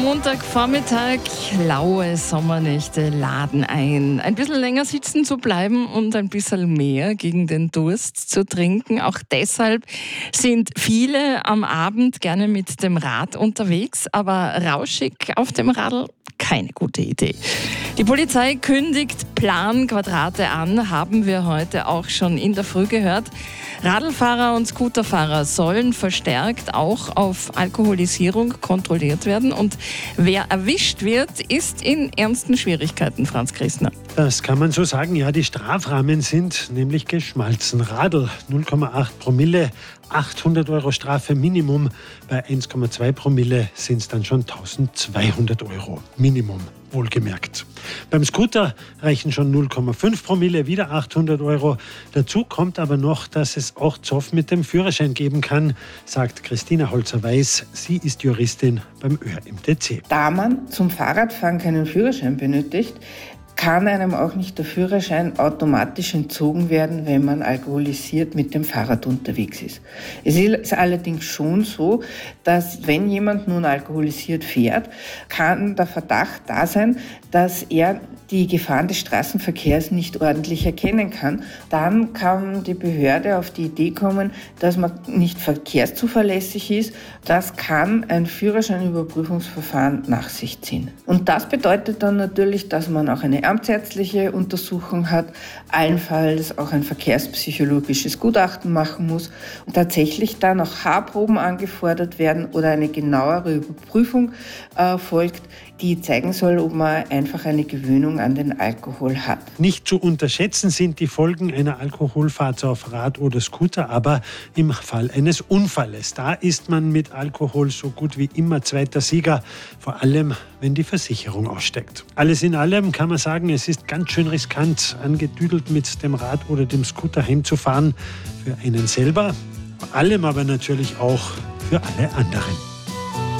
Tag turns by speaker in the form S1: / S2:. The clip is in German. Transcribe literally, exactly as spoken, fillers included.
S1: Montagvormittag, laue Sommernächte laden ein. Ein bisschen länger sitzen zu bleiben und ein bisschen mehr gegen den Durst zu trinken. Auch deshalb sind viele am Abend gerne mit dem Rad unterwegs, aber rauschig auf dem Radl keine gute Idee. Die Polizei kündigt Planquadrate an, haben wir heute auch schon in der Früh gehört. Radlfahrer und Scooterfahrer sollen verstärkt auch auf Alkoholisierung kontrolliert werden. Und wer erwischt wird, ist in ernsten Schwierigkeiten, Franz Christner.
S2: Das kann man so sagen, ja. Die Strafrahmen sind nämlich geschmalzen. Radl null Komma acht Promille, achthundert Euro Strafe Minimum. Bei eins Komma zwei Promille sind es dann schon eintausendzweihundert Euro Minimum, wohlgemerkt. Beim Scooter reichen schon null Komma fünf Promille, wieder achthundert Euro. Dazu kommt aber noch, dass es auch Zoff mit dem Führerschein geben kann, sagt Christina Holzer-Weiß. Sie ist Juristin beim Ö R M T C.
S3: Da man zum Fahrradfahren keinen Führerschein benötigt, kann einem auch nicht der Führerschein automatisch entzogen werden, wenn man alkoholisiert mit dem Fahrrad unterwegs ist. Es ist allerdings schon so, dass wenn jemand nun alkoholisiert fährt, kann der Verdacht da sein, dass er die Gefahren des Straßenverkehrs nicht ordentlich erkennen kann. Dann kann die Behörde auf die Idee kommen, dass man nicht verkehrszuverlässig ist. Das kann ein Führerscheinüberprüfungsverfahren nach sich ziehen. Und das bedeutet dann natürlich, dass man auch eine amtsärztliche Untersuchung hat, allenfalls auch ein verkehrspsychologisches Gutachten machen muss und tatsächlich dann auch Haarproben angefordert werden oder eine genauere Überprüfung äh, folgt, die zeigen soll, ob man einfach eine Gewöhnung an den Alkohol hat.
S2: Nicht zu unterschätzen sind die Folgen einer Alkoholfahrt auf Rad oder Scooter, aber im Fall eines Unfalles. Da ist man mit Alkohol so gut wie immer zweiter Sieger, vor allem wenn die Versicherung aussteigt. Alles in allem kann man sagen, es ist ganz schön riskant, angedüdelt mit dem Rad oder dem Scooter heimzufahren. Für einen selber, vor allem aber natürlich auch für alle anderen.